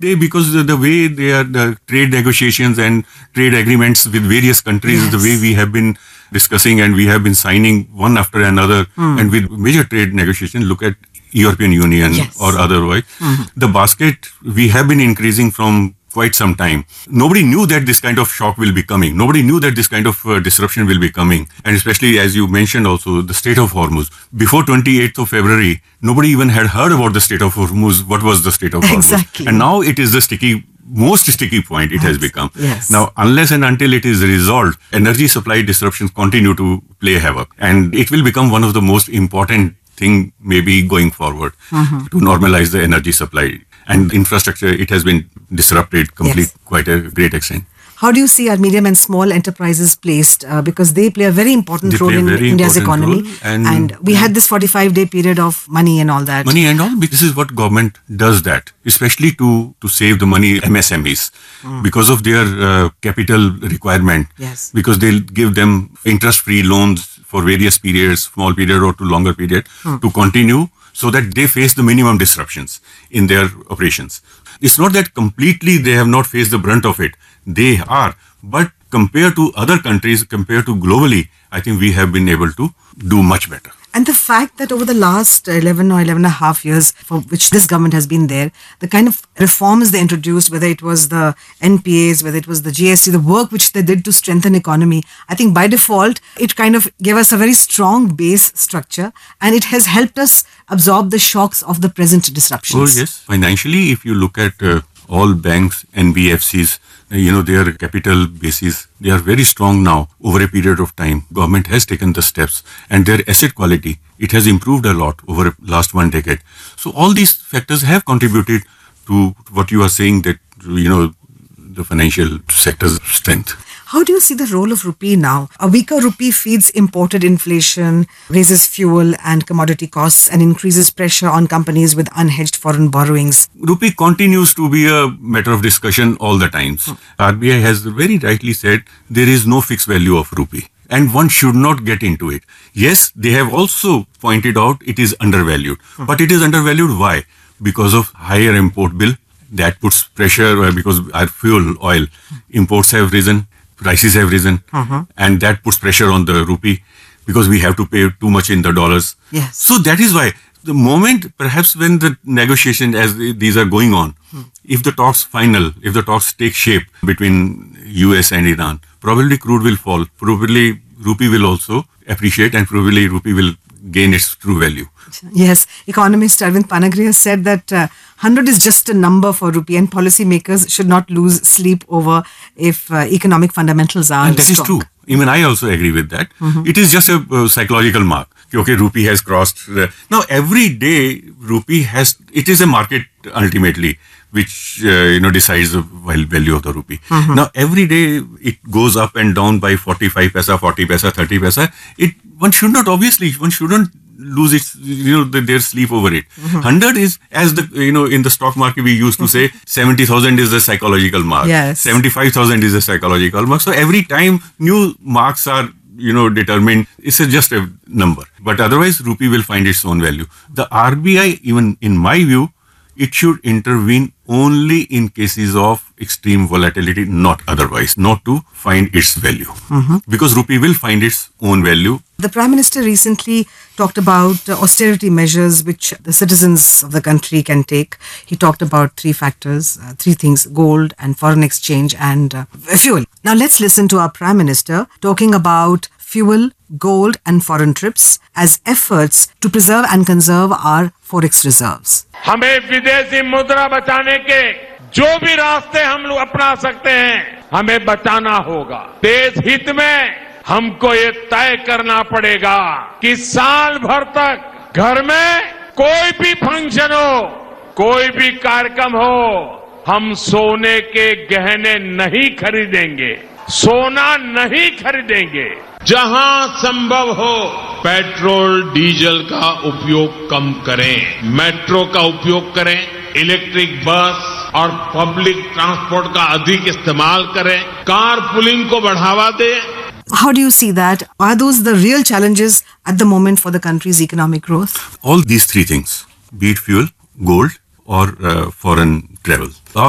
because the way the trade negotiations and trade agreements with various countries, the way we have been discussing and we have been signing one after another, and with major trade negotiations, look at European Union or otherwise, the basket we have been increasing from quite some time. Nobody knew that this kind of shock will be coming. Nobody knew that this kind of disruption will be coming. And especially, as you mentioned also, the Strait of Hormuz. Before 28th of February, nobody even had heard about the Strait of Hormuz. What was the Strait of Hormuz? Exactly. And now it is the most sticky point it has become. Yes. Now, unless and until it is resolved, energy supply disruptions continue to play havoc. And it will become one of the most important thing maybe going forward to normalize the energy supply. And infrastructure, it has been disrupted quite a great extent. How do you see our medium and small enterprises placed? Because they play a very important role in India's economy. And we had this 45-day period of money and all that. Money and all. This is what government does that, especially to save the money MSMEs because of their capital requirement. Yes. Because they'll give them interest-free loans for various periods, small period or to longer period, to continue so that they face the minimum disruptions in their operations. It's not that completely they have not faced the brunt of it. They are. But compared to other countries, compared to globally, I think we have been able to do much better. And the fact that over the last 11 or 11 and a half years for which this government has been there, the kind of reforms they introduced, whether it was the NPAs, whether it was the GST, the work which they did to strengthen economy, I think by default, it kind of gave us a very strong base structure and it has helped us absorb the shocks of the present disruptions. Oh, yes. Financially, if you look at all banks, NBFCs, their capital bases, they are very strong now over a period of time. Government has taken the steps and their asset quality, it has improved a lot over the last 1 decade. So all these factors have contributed to what you are saying that, the financial sector's strength. How do you see the role of rupee now? A weaker rupee feeds imported inflation, raises fuel and commodity costs and increases pressure on companies with unhedged foreign borrowings. Rupee continues to be a matter of discussion all the times. RBI has very rightly said there is no fixed value of rupee and one should not get into it. Yes, they have also pointed out it is undervalued. But it is undervalued why? Because of higher import bill. That puts pressure because our fuel, oil, imports have risen. Prices have risen, and that puts pressure on the rupee because we have to pay too much in the dollars. Yes. So that is why the moment, perhaps when the negotiation as these are going on, if the talks take shape between US and Iran, probably crude will fall, probably rupee will also appreciate and probably rupee will gain its true value. Yes, economist Arvind Panagri has said that 100 is just a number for rupee and policymakers should not lose sleep over if economic fundamentals are and that strong. is true. Even I also agree with that. It is just a psychological mark. Okay, rupee has crossed. Now, every day, it is a market ultimately, which, decides the value of the rupee. Now, every day, it goes up and down by 45 paisa, 40 paisa, 30 paisa. One shouldn't lose their sleep over it. 100 is, as in the stock market, we used to say 70,000 is the psychological mark. Yes. 75,000 is a psychological mark. So every time new marks are, determined, it's just a number. But otherwise, rupee will find its own value. The RBI, even in my view, it should intervene only in cases of extreme volatility, not otherwise, not to find its value. Because rupee will find its own value. The Prime Minister recently talked about austerity measures which the citizens of the country can take. He talked about three things, gold and foreign exchange and fuel. Now let's listen to our Prime Minister talking about fuel, gold and foreign trips as efforts to preserve and conserve our forex reserves. हमें विदेशी मुद्रा बचाने के जो भी रास्ते हम लोग अपना सकते हैं, हमें बचाना होगा। देश हित में हमको ये तय करना पड़ेगा कि साल भर तक घर में कोई भी फंक्शन हो, कोई भी कार्यक्रम हो, हम सोने के गहने नहीं खरीदेंगे, सोना नहीं खरीदेंगे। जहां संभव हो पेट्रोल डीजल का उपयोग कम करें, मेट्रो का उपयोग करें, इलेक्ट्रिक बस और पब्लिक ट्रांसपोर्ट का अधिक इस्तेमाल करें, कार पुलिंग को बढ़ावा दें। How do you see that? Are those the real challenges at the moment for the country's economic growth? All these three things, be it fuel, gold or foreign travel,